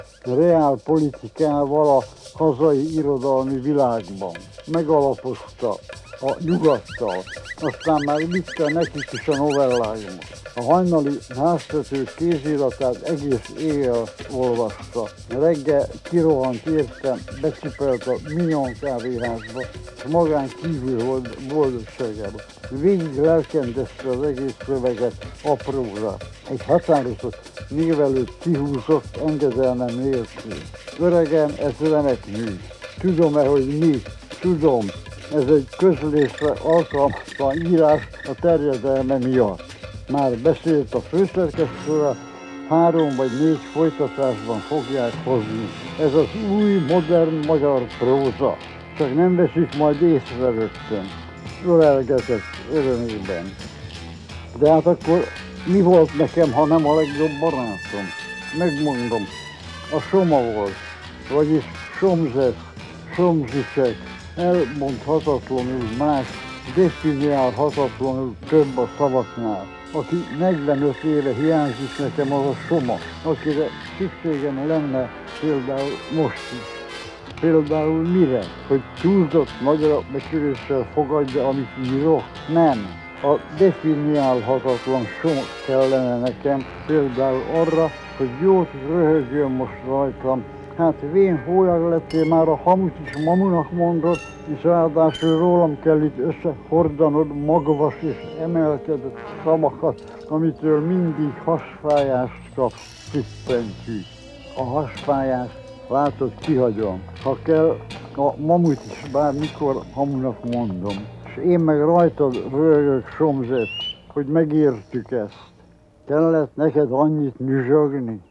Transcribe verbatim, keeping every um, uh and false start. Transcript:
reálpolitikával a hazai irodalmi világban. Megalapozta a Nyugattal, aztán már vitte nekik is a novelláimat. A hajnali háztető kéziratát egész éjjel olvasta. Reggel kirohant értem, becipelt a Mignon kávéházba, és magán kívül volt boldogságában. Végig lelkendezte az egész szöveget apróra. Egy határozott névelőt kihúzott engedelmem nélkül. Öregem, ez remek mű. Tudom-e, hogy mi? Tudom. Ez egy közlésre alkalmatlan írás a terjedelme miatt. Már beszélt a főszerkesztővel, három vagy négy folytatásban fogják hozni. Ez az új, modern magyar próza. Csak nem veszik majd észre rögtön. Ölelgetett örömében. De hát akkor mi volt nekem, ha nem a legjobb barátom? Megmondom, a Soma volt, vagyis Somzsesz, Somzsicsek, elmondhatatlanul más, definiálhatatlanul több a szavaknál. Aki negyvenöt éve hiányzik nekem, az a Soma, akire szükségem lenne például most is. Például mire? Hogy túlzott nagyra becsüléssel fogadja, amit írok? Nem. A definiálhatatlan Soma kellene nekem például arra, hogy jót röhögjön most rajtam. Hát vén hólyag lettél, már a hamut is mamunak mondod, és ráadásul rólam kell itt összehordanod magvas és emelkedett szavakat, amitől mindig hasfájást kapsz, tippentű. A hasfájást, látod, kihagyom. Ha kell, a mamut is bármikor hamunak mondom. És én meg rajtad röhögök, Somzsesz, hogy megértük ezt. Kellett neked annyit nyüzsögni?